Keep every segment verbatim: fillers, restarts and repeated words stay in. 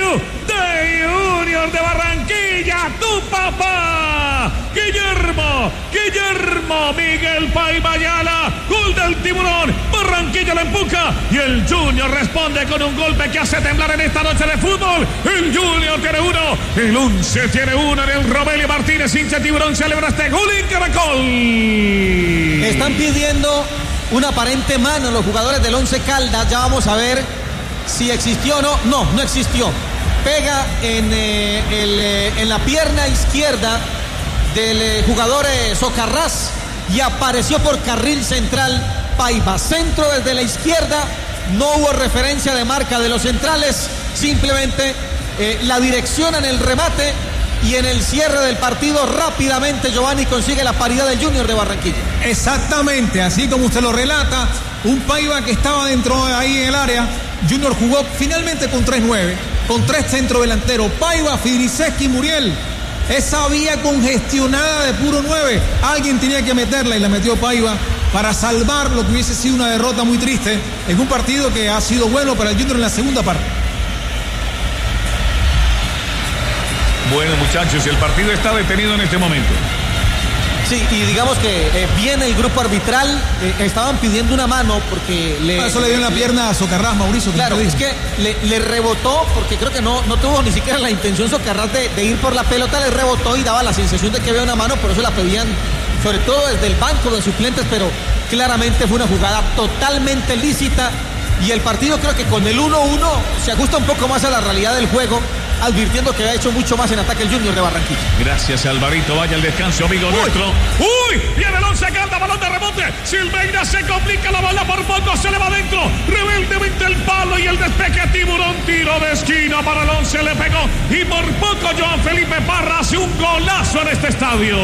estadio de Junior de Barranquilla, tu papá, Guillermo, Guillermo Miguel Paiva Ayala, gol del Tiburón, Barranquilla la empuja y el Junior responde con un golpe que hace temblar en esta noche de fútbol. El Junior tiene uno, el once tiene uno en el Rogelio Martínez, hincha Tiburón, celebra este gol en Caracol. Están pidiendo una aparente mano los jugadores del Once Caldas, ya vamos a ver si existió o no. No, no existió. Pega en, eh, el, eh, en la pierna izquierda del eh, jugador eh, Socarrás y apareció por carril central Paiva. Centro desde la izquierda, no hubo referencia de marca de los centrales, simplemente eh, la dirección en el remate y en el cierre del partido rápidamente Giovanni consigue la paridad del Junior de Barranquilla. Exactamente, así como usted lo relata, un Paiva que estaba dentro de ahí en el área. Junior jugó finalmente con tres nueve, con tres centrodelanteros, Paiva, Fidriseski y Muriel. Esa vía congestionada de puro nueve, alguien tenía que meterla y la metió Paiva para salvar lo que hubiese sido una derrota muy triste en un partido que ha sido bueno para el Junior en la segunda parte. Bueno, muchachos, el partido está detenido en este momento. Sí, y digamos que eh, viene el grupo arbitral, eh, estaban pidiendo una mano porque le... Ah, eso le dio en la pierna a Socarrás, Mauricio. Claro, es que le, le rebotó porque creo que no, no tuvo ni siquiera la intención Socarrás de, de ir por la pelota, le rebotó y daba la sensación de que había una mano, por eso la pedían sobre todo desde el banco de suplentes, pero claramente fue una jugada totalmente lícita y el partido creo que con el uno uno se ajusta un poco más a la realidad del juego, advirtiendo que ha hecho mucho más en ataque el Junior de Barranquilla. Gracias, Alvarito. Vaya al descanso, amigo Uy. nuestro. ¡Uy! Viene el Once Caldas, balón de rebote. Silveira se complica la bola por poco, se le va adentro. Rebeldemente el palo y el despeje. Tiburón, tiro de esquina para el Once, le pegó. Y por poco Joan Felipe Parra hace un golazo en este estadio.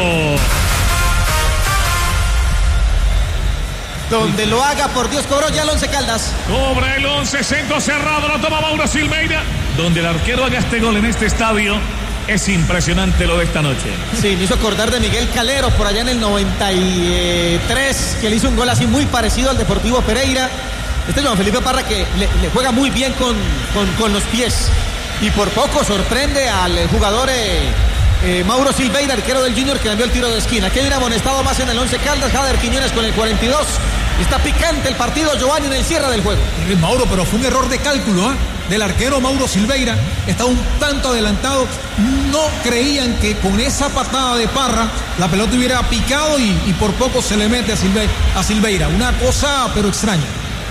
Donde lo haga, por Dios, cobró ya el Once Caldas. Cobra el Once, centro cerrado, lo toma Mauro Silveira. Donde el arquero haga este gol en este estadio, es impresionante lo de esta noche. Sí, me hizo acordar de Miguel Calero por allá en el noventa y tres, que le hizo un gol así muy parecido al Deportivo Pereira. Este es Juan Felipe Parra que le, le juega muy bien con, con, con los pies. Y por poco sorprende al jugador eh, eh, Mauro Silveira, arquero del Junior, que cambió el tiro de esquina. Kevin amonestado más en el Once Caldas, Jader Quiñones con el cuarenta y dos. Está picante el partido, Giovanni, en el cierre del juego. Eh, Mauro, pero fue un error de cálculo, ¿eh? del arquero Mauro Silveira, está un tanto adelantado. No creían que con esa patada de Parra la pelota hubiera picado y, y por poco se le mete a Silveira, a Silveira. Una cosa pero extraña.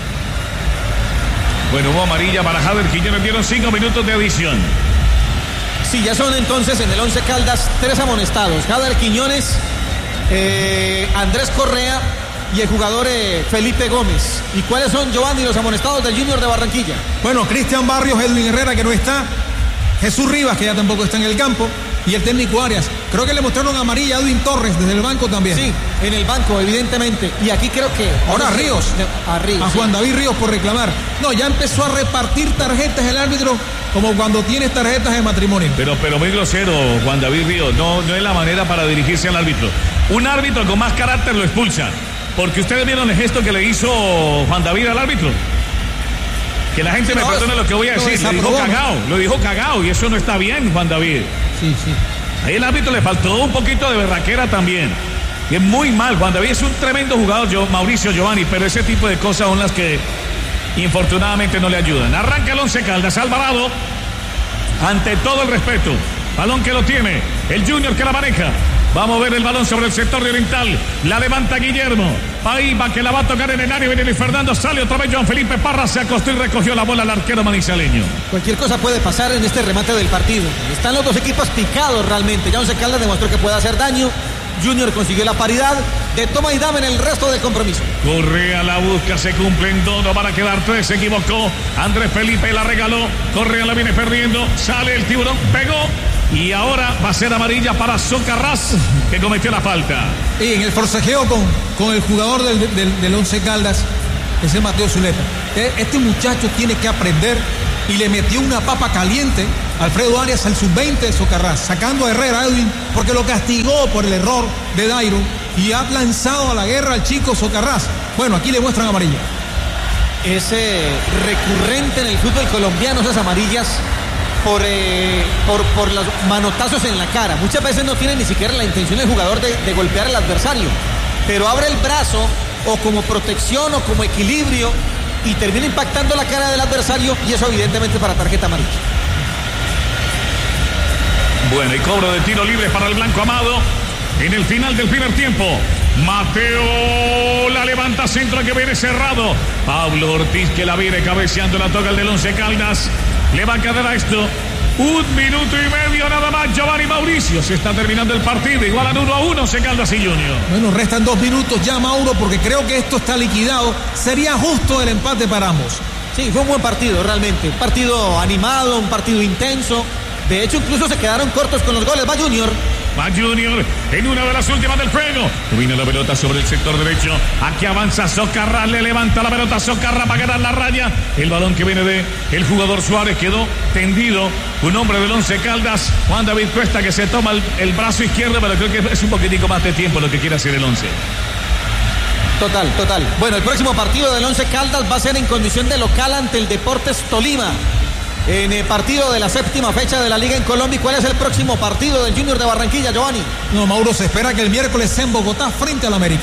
Bueno, hubo amarilla para Jader Quiñones, dieron cinco minutos de adición. Sí, ya son entonces en el Once Caldas tres amonestados. Jader Quiñones, eh, Andrés Correa y el jugador eh, Felipe Gómez. ¿Y cuáles son, Giovanni, los amonestados del Junior de Barranquilla? Bueno, Cristian Barrios, Edwin Herrera, que no está, Jesús Rivas, que ya tampoco está en el campo, y el técnico Arias. Creo que le mostraron amarilla a Edwin Torres desde el banco también. Sí, en el banco, evidentemente. Y aquí creo que... Ahora a Ríos, a Ríos, a Juan sí. David Ríos por reclamar. No, ya empezó a repartir tarjetas el árbitro como cuando tienes tarjetas de matrimonio. Pero, pero muy grosero, Juan David Ríos. No, no es la manera para dirigirse al árbitro. Un árbitro con más carácter lo expulsa. Porque ustedes vieron el gesto que le hizo Juan David al árbitro. Que la gente sí, me no, perdone lo que voy a decir. No, lo dijo cagao, lo dijo cagao y eso no está bien, Juan David. Sí, sí. Ahí el árbitro le faltó un poquito de berraquera también. Y es muy mal. Juan David es un tremendo jugador, yo, Mauricio Giovanni, pero ese tipo de cosas son las que infortunadamente no le ayudan. Arranca el Once Caldas, Alvarado. Ante todo el respeto. Balón que lo tiene. El Junior que la maneja. Vamos a ver el balón sobre el sector de Oriental. La levanta Guillermo. Paiva que la va a tocar en el área. Viene Luis Fernando. Sale otra vez Joan Felipe Parra. Se acostó y recogió la bola al arquero manizaleño. Cualquier cosa puede pasar en este remate del partido. Están los dos equipos picados realmente. Ya Once Caldas demostró que puede hacer daño. Junior consiguió la paridad de toma y dame en el resto del compromiso. Correa la busca, se cumplen dos, no van a quedar tres, se equivocó. Andrés Felipe la regaló. Correa la viene perdiendo. Sale el Tiburón, pegó. Y ahora va a ser amarilla para Socarrás, que cometió la falta. Y en el forcejeo con, con el jugador del, del, del Once Caldas, ese Mateo Zuleta. Este muchacho tiene que aprender y le metió una papa caliente Alfredo Arias al sub veinte de Socarrás, sacando a Herrera, Edwin, porque lo castigó por el error de Dairo y ha lanzado a la guerra al chico Socarrás. Bueno, aquí le muestran amarilla. Es eh, recurrente en el fútbol colombiano esas amarillas. por, eh, por, por los manotazos en la cara. Muchas veces no tiene ni siquiera la intención el jugador de, de golpear al adversario, pero abre el brazo o como protección o como equilibrio y termina impactando la cara del adversario, y eso evidentemente para tarjeta amarilla. Bueno, y cobro de tiro libre para el blanco Amado en el final del primer tiempo. Mateo la levanta, centro que viene cerrado. Pablo Ortiz que la viene cabeceando, la toca el del Once Caldas. Le va a quedar a esto un minuto y medio nada más. Giovanni Mauricio, se está terminando el partido, igualan uno a uno Once Caldas y Junior. Bueno, restan dos minutos ya, Mauro, porque creo que esto está liquidado. Sería justo el empate para ambos. Sí, fue un buen partido realmente, un partido animado, un partido intenso. De hecho, incluso se quedaron cortos con los goles. Va Junior. Va Junior en una de las últimas del juego. Domina la pelota sobre el sector derecho. Aquí avanza Socarrá, le levanta la pelota Socarrá para ganar la raya. El balón que viene de el jugador Suárez quedó tendido. Un hombre del Once Caldas, Juan David Cuesta, que se toma el, el brazo izquierdo, pero creo que es un poquitico más de tiempo lo que quiere hacer el Once. Total, total. Bueno, el próximo partido del Once Caldas va a ser en condición de local ante el Deportes Tolima. En el partido de la séptima fecha de la Liga en Colombia. ¿Y cuál es el próximo partido del Junior de Barranquilla, Giovanni? No, Mauro, se espera que el miércoles sea en Bogotá frente al América.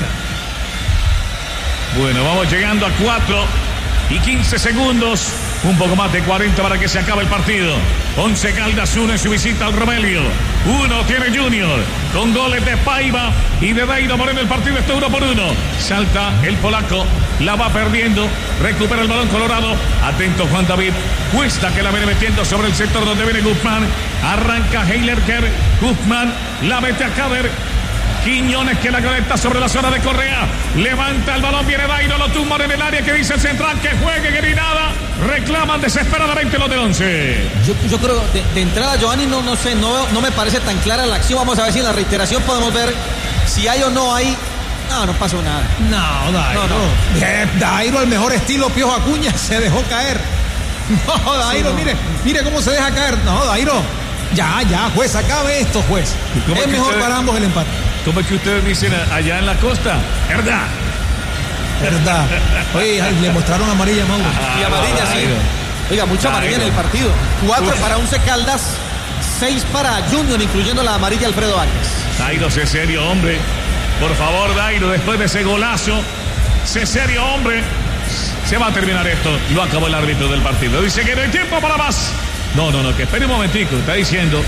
Bueno, vamos llegando a cuatro y quince segundos. Un poco más de cuarenta para que se acabe el partido. Once Caldas uno en su visita al Romelio. Uno tiene Junior con goles de Paiva y de Dairo Moreno. El partido está uno por uno. Salta el polaco, la va perdiendo, recupera el balón Colorado. Atento Juan David Cuesta, que la viene metiendo sobre el sector donde viene Guzmán. Arranca Heilerker, Guzmán la mete a Caber. Quiñones que la conecta sobre la zona de Correa. Levanta el balón, viene Dairo, lo tumban en el área, que dice el central que juegue, que ni nada. Reclaman desesperadamente los del Once. Yo, yo creo, de, de entrada, Giovanni, no, no sé, no, no me parece tan clara la acción. Vamos a ver si en la reiteración podemos ver si hay o no hay. No, no pasó nada. No, Dairo. No, no. Eh, Dairo, el mejor estilo Piojo Acuña, se dejó caer. No, Dairo, sí, no. mire, mire cómo se deja caer. No, Dairo. Ya, ya, juez, acabe esto, juez. Es mejor usted, para ambos el empate. ¿Cómo es que ustedes dicen allá en la costa? ¿Verdad? ¿Verdad? Oye, le mostraron amarilla, Mauro. Y amarilla, sí. Oiga, mucha amarilla en el partido. Cuatro Uf. para Once Caldas, seis para Junior, incluyendo la amarilla Alfredo Áñez. Dairo, sé serio, hombre. Por favor, Dairo, después de ese golazo, sé serio, hombre. Se va a terminar esto. Lo acabó el árbitro del partido. Dice que no hay tiempo para más. No, no, no, que espere un momentico. Está diciendo.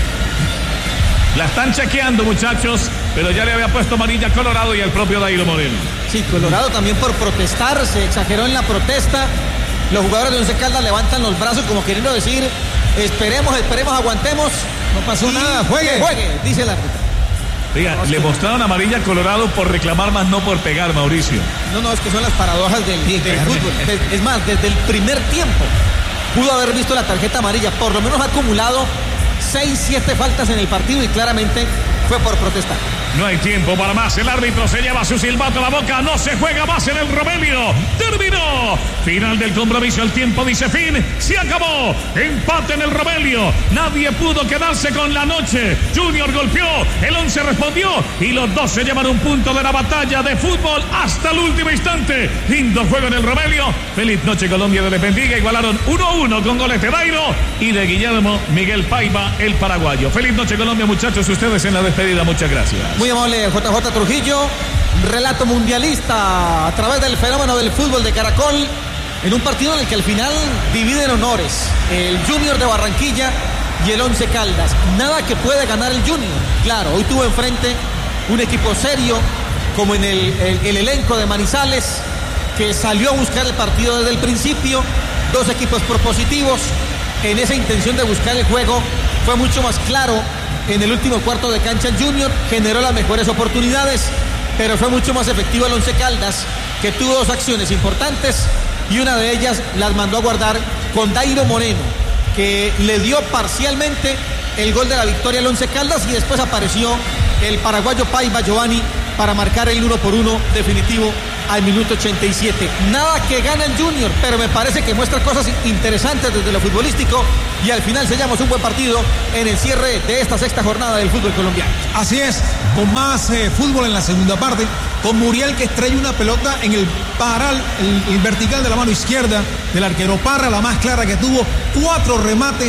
La están chequeando, muchachos, pero ya le había puesto amarilla a Colorado y al propio Dairo Moreno. Sí, Colorado también por protestar, se exageró en la protesta. Los jugadores de Once Caldas levantan los brazos como queriendo decir, esperemos, esperemos, aguantemos. No pasó nada, juegue. Juegue, dice el árbitro. Diga, le mostraron amarilla a Colorado por reclamar más, no por pegar, Mauricio. No, no, es que son las paradojas del, del fútbol. Es más, desde el primer tiempo pudo haber visto la tarjeta amarilla. Por lo menos ha acumulado seis, siete faltas en el partido y claramente fue por protestar. No hay tiempo para más. El árbitro se lleva su silbato a la boca. No se juega más en el Romelio. Terminó. Final del compromiso. El tiempo dice fin. Se acabó. Empate en el Romelio. Nadie pudo quedarse con la noche. Junior golpeó. El Once respondió. Y los dos se llevan un punto de la batalla de fútbol hasta el último instante. Lindo juego en el Romelio. Feliz noche, Colombia, de les bendiga. Igualaron uno a uno con goles de Dairo y de Guillermo Miguel Paiva, el paraguayo. Feliz noche, Colombia, muchachos. Ustedes en la despedida. Muchas gracias. Muy amable, J J Trujillo. Relato mundialista a través del fenómeno del fútbol de Caracol, en un partido en el que al final dividen honores el Junior de Barranquilla y el Once Caldas. Nada que puede ganar el Junior. Claro, hoy tuvo enfrente un equipo serio, como en el, el, el elenco de Manizales, que salió a buscar el partido desde el principio. Dos equipos propositivos. En esa intención de buscar el juego fue mucho más claro. En el último cuarto de cancha el Junior generó las mejores oportunidades, pero fue mucho más efectivo el Once Caldas, que tuvo dos acciones importantes y una de ellas las mandó a guardar con Dairo Moreno, que le dio parcialmente el gol de la victoria al Once Caldas, y después apareció el paraguayo Paiva, Giovanni, para marcar el uno por uno definitivo al minuto ochenta y siete. Nada que gana el Junior, pero me parece que muestra cosas interesantes desde lo futbolístico, y al final sellamos un buen partido en el cierre de esta sexta jornada del fútbol colombiano. Así es, con más eh, fútbol en la segunda parte, con Muriel, que estrella una pelota en el paral, el, el vertical de la mano izquierda del arquero Parra, la más clara que tuvo, cuatro remates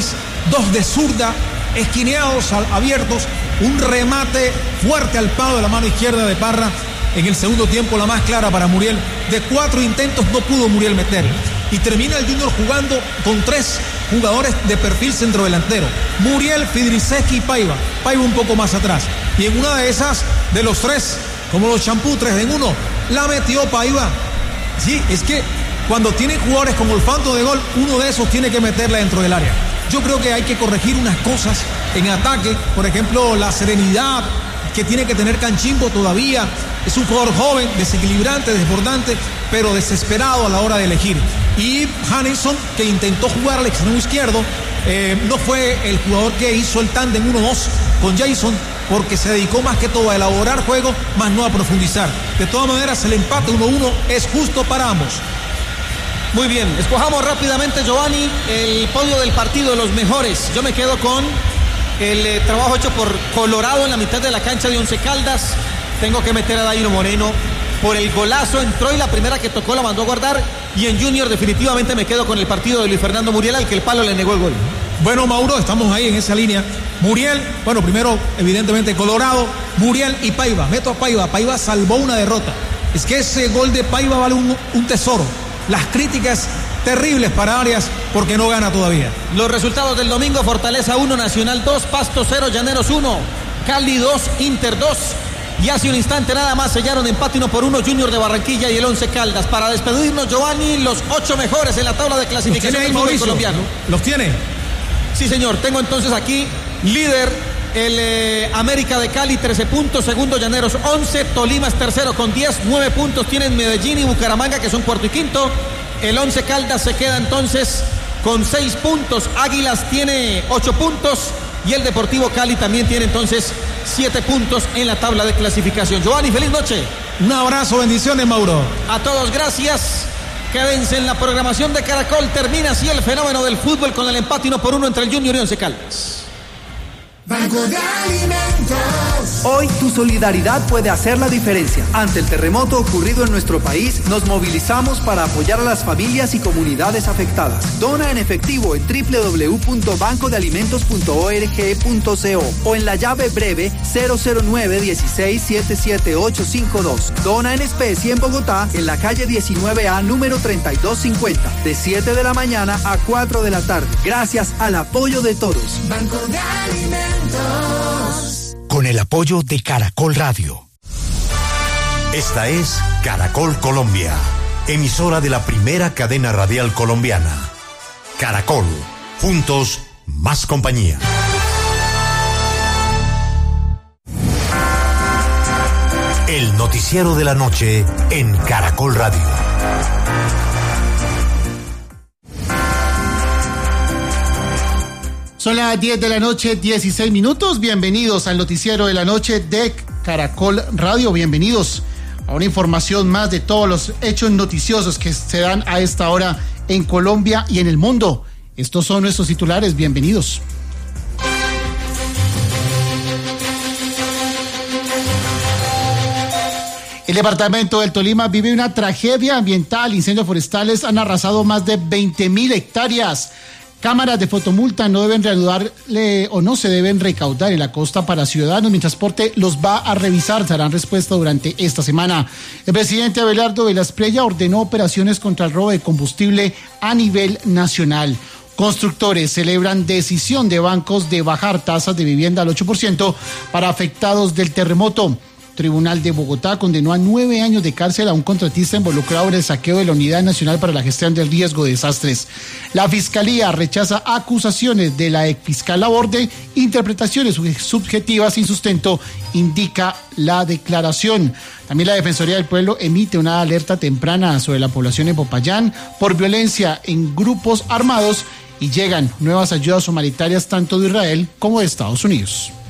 dos de zurda, esquineados, abiertos, un remate fuerte al palo de la mano izquierda de Parra. En el segundo tiempo la más clara para Muriel. De cuatro intentos no pudo Muriel meter. Y termina el Junior jugando con tres jugadores de perfil centrodelantero. Muriel, Fidrisevski y Paiva. Paiva un poco más atrás. Y en una de esas, de los tres, como los champú, tres en uno, la metió Paiva. Sí, es que cuando tienen jugadores con olfato de gol, uno de esos tiene que meterla dentro del área. Yo creo que hay que corregir unas cosas en ataque. Por ejemplo, la serenidad que tiene que tener Canchimbo todavía. Es un jugador joven, desequilibrante, desbordante, pero desesperado a la hora de elegir. Y Hanison, que intentó jugar al extremo izquierdo, eh, no fue el jugador que hizo el tándem uno dos con Jason, porque se dedicó más que todo a elaborar juego, más no a profundizar. De todas maneras, el empate uno uno es justo para ambos. Muy bien, escojamos rápidamente, Giovanni, el podio del partido de los mejores. Yo me quedo con el eh, trabajo hecho por Colorado en la mitad de la cancha de Once Caldas. Tengo que meter a Dairo Moreno por el golazo, entró y la primera que tocó la mandó a guardar. Y en Junior definitivamente me quedo con el partido de Luis Fernando Muriel, al que el palo le negó el gol. Bueno, Mauro, estamos ahí en esa línea. Muriel, bueno, primero evidentemente Colorado, Muriel y Paiva. Meto a Paiva, Paiva salvó una derrota. Es que ese gol de Paiva vale un, un tesoro. Las críticas terribles para Arias porque no gana todavía. Los resultados del domingo: Fortaleza uno, Nacional dos, Pasto cero, Llaneros uno, Cali dos, Inter dos. Y hace un instante nada más sellaron empate uno por uno Junior de Barranquilla y el Once Caldas. Para despedirnos, Giovanni, los ocho mejores en la tabla de clasificación del fútbol colombiano. ¿Los tiene? Sí, señor. Tengo entonces aquí líder el eh, América de Cali, trece puntos. Segundo, Llaneros, once. Tolima es tercero con diez. nueve puntos tienen Medellín y Bucaramanga, que son cuarto y quinto. El Once Caldas se queda entonces con seis puntos. Águilas tiene ocho puntos. Y el Deportivo Cali también tiene entonces siete puntos en la tabla de clasificación. Giovanni, feliz noche. Un abrazo, bendiciones, Mauro. A todos, gracias. Quédense en la programación de Caracol. Termina así el fenómeno del fútbol con el empate uno por uno entre el Junior y Once Caldas. Banco de Alimentos. Hoy tu solidaridad puede hacer la diferencia. Ante el terremoto ocurrido en nuestro país, nos movilizamos para apoyar a las familias y comunidades afectadas. Dona en efectivo en doble u doble u doble u punto banco de alimentos punto org punto co o en la llave breve cero cero nueve uno seis siete siete ocho cinco dos. Dona en especie en Bogotá, en la calle diecinueve A, número treinta y dos cincuenta, de siete de la mañana a cuatro de la tarde. Gracias al apoyo de todos. Banco de Alimentos. Con el apoyo de Caracol Radio. Esta es Caracol Colombia, emisora de la primera cadena radial colombiana. Caracol, juntos, más compañía. El noticiero de la noche en Caracol Radio. Son las diez de la noche, dieciséis minutos. Bienvenidos al noticiero de la noche de Caracol Radio. Bienvenidos a una información más de todos los hechos noticiosos que se dan a esta hora en Colombia y en el mundo. Estos son nuestros titulares. Bienvenidos. El departamento del Tolima vive una tragedia ambiental. Incendios forestales han arrasado más de veinte mil hectáreas. Cámaras de fotomulta no deben reanudarle o no se deben recaudar en la costa para ciudadanos. Mi transporte los va a revisar, se harán respuesta durante esta semana. El presidente Abelardo Velasprella ordenó operaciones contra el robo de combustible a nivel nacional. Constructores celebran decisión de bancos de bajar tasas de vivienda al ocho por ciento para afectados del terremoto. Tribunal de Bogotá condenó a nueve años de cárcel a un contratista involucrado en el saqueo de la Unidad Nacional para la Gestión del Riesgo de Desastres. La Fiscalía rechaza acusaciones de la exfiscal Laborde, interpretaciones subjetivas sin sustento, indica la declaración. También la Defensoría del Pueblo emite una alerta temprana sobre la población en Popayán por violencia en grupos armados y llegan nuevas ayudas humanitarias tanto de Israel como de Estados Unidos.